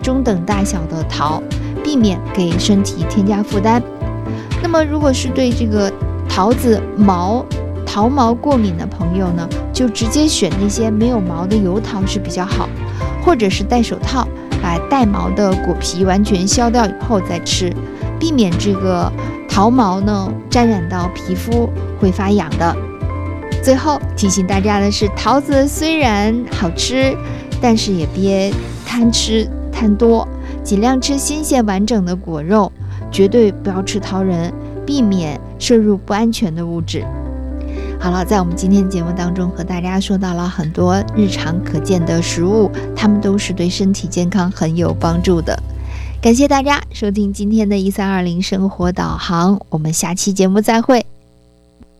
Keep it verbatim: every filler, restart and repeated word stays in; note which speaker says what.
Speaker 1: 中等大小的桃，避免给身体添加负担。那么如果是对这个桃子毛桃毛过敏的朋友呢，就直接选那些没有毛的油桃是比较好，或者是戴手套把带毛的果皮完全削掉以后再吃，避免这个桃毛呢沾染到皮肤会发痒的。最后提醒大家的是，桃子虽然好吃，但是也别贪吃贪多，尽量吃新鲜完整的果肉，绝对不要吃桃仁，避免摄入不安全的物质。好了，在我们今天节目当中和大家说到了很多日常可见的食物，它们都是对身体健康很有帮助的。感谢大家收听今天的一三二零生活导航，我们下期节目再会。